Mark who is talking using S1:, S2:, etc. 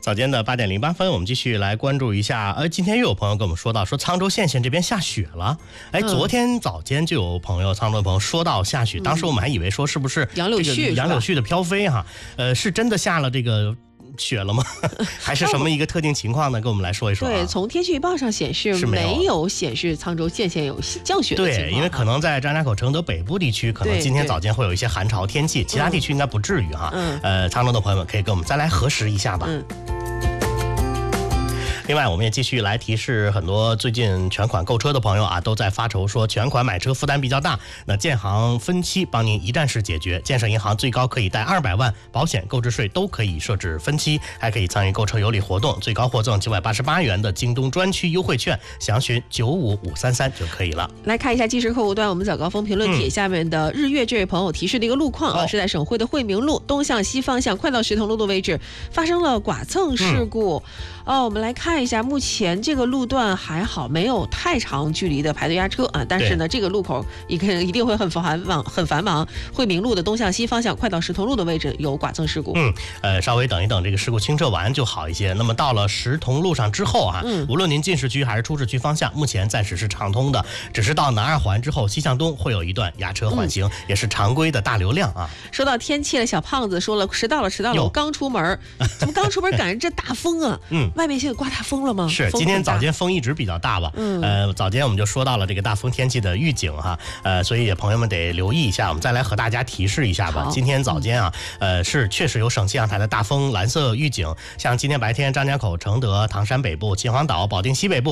S1: 早间的8点08分，我们继续来关注一下。今天又有朋友跟我们说到，说沧州县这边下雪了。昨天早间就有沧州的朋友说到下雪，当时我们还以为说是不是
S2: 杨柳絮
S1: 的飘飞哈？是真的下了这个雪了吗？还是什么一个特定情况呢？跟我们来说一说。
S2: 对，从天气预报上显示没有显示沧州县有降雪的情况。
S1: 对，因为可能在张家口、承德北部地区，可能今天早间会有一些寒潮天气，其他地区应该不至于哈。沧州的朋友们可以跟我们再来核实一下吧。另外，我们也继续来提示很多最近全款购车的朋友啊，都在发愁说全款买车负担比较大。那建行分期帮您一站式解决，建设银行最高可以贷200万，保险、购置税都可以设置分期，还可以参与购车有礼活动，最高获赠988元的京东专区优惠券，详询95533就可以了。
S2: 来看一下即时客户端我们早高峰评论帖下面的日月这位朋友提示的一个路况啊，是在省会的惠民路东向西方向快到石头路的位置发生了剐蹭事故。我们来看一下，目前这个路段还好，没有太长距离的排队压车啊。但是呢，这个路口一定会很繁忙。惠民路的东向西方向快到石头路的位置有剐蹭事故。
S1: 稍微等一等，这个事故清澈完就好一些。那么到了石头路上之后啊，无论您进市区还是出市区方向，目前暂时是畅通的，只是到南2环之后西向东会有一段压车缓行，也是常规的大流量啊。
S2: 说到天气了，小胖子说了迟到了，我刚出门，怎么刚出门赶上这大风啊？外面现在刮大风了吗？
S1: 是，今天早间风一直比较大吧。早间我们就说到了这个大风天气的预警哈，所以朋友们得留意一下。我们再来和大家提示一下吧。今天早间啊，是确实有省气象台的大风蓝色预警，像今天白天张家口、承德、唐山北部、秦皇岛、保定西北部